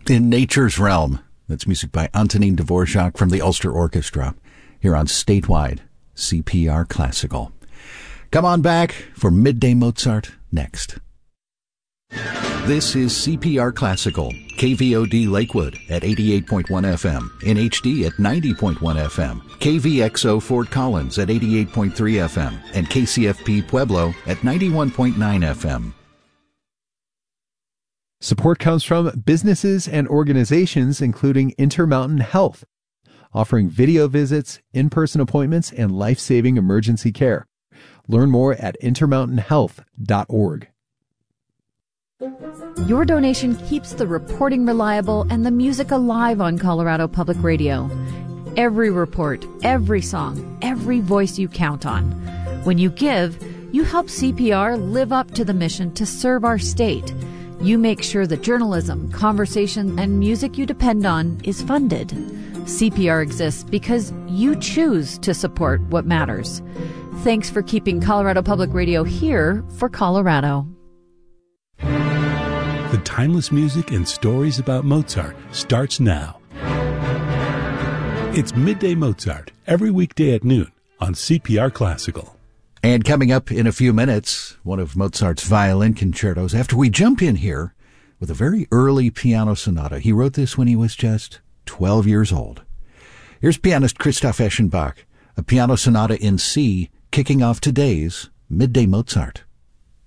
In Nature's Realm. That's music by Antonin Dvorak from the Ulster Orchestra here on Statewide CPR Classical. Come on back for Midday Mozart next. This is CPR Classical, KVOD Lakewood at 88.1 FM, in HD at 90.1 FM, KVXO Fort Collins at 88.3 FM, and KCFP Pueblo at 91.9 FM. Support comes from businesses and organizations including Intermountain Health, offering video visits, in-person appointments, and life-saving emergency care. Learn more at intermountainhealth.org. Your donation keeps the reporting reliable and the music alive on Colorado Public Radio. Every report, every song, every voice you count on. When you give, you help CPR live up to the mission to serve our state. You make sure the journalism, conversation, and music you depend on is funded. CPR exists because you choose to support what matters. Thanks for keeping Colorado Public Radio here for Colorado. The timeless music and stories about Mozart starts now. It's Midday Mozart, every weekday at noon on CPR Classical. And coming up in a few minutes, one of Mozart's violin concertos, after we jump in here with a very early piano sonata. He wrote this when he was just 12 years old. Here's pianist Christoph Eschenbach, a piano sonata in C, kicking off today's Midday Mozart.